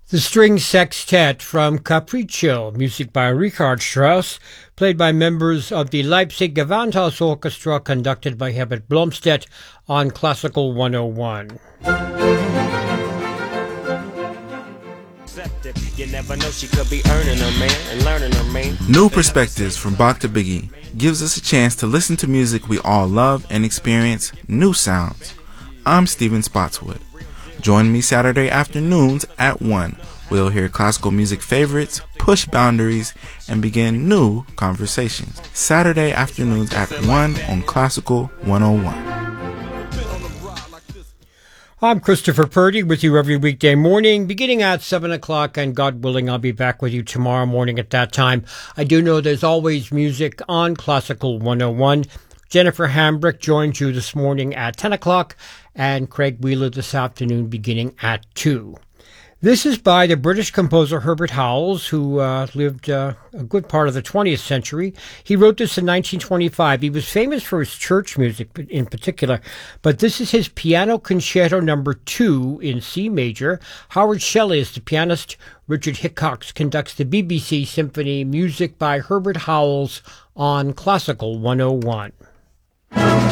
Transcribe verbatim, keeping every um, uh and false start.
The String Sextet from Capriccio, music by Richard Strauss, played by members of the Leipzig Gewandhaus Orchestra, conducted by Herbert Blomstedt on Classical one oh one. You never know, she could be earning her man and learning her man. New Perspectives from Bach to Biggie gives us a chance to listen to music we all love and experience new sounds. I'm Stephen Spotswood. Join me Saturday afternoons at one. We'll hear classical music favorites, push boundaries, and begin new conversations. Saturday afternoons at one on Classical one oh one. I'm Christopher Purdy with you every weekday morning, beginning at seven o'clock, and God willing, I'll be back with you tomorrow morning at that time. I do know there's always music on Classical one oh one. Jennifer Hambrick joins you this morning at ten o'clock, and Craig Wheeler this afternoon beginning at two. This is by the British composer Herbert Howells, who uh, lived uh, a good part of the twentieth century. He wrote this in nineteen twenty-five. He was famous for his church music in particular, but this is his Piano Concerto number two in C major. Howard Shelley is the pianist. Richard Hickox conducts the B B C Symphony, music by Herbert Howells on Classical one oh one.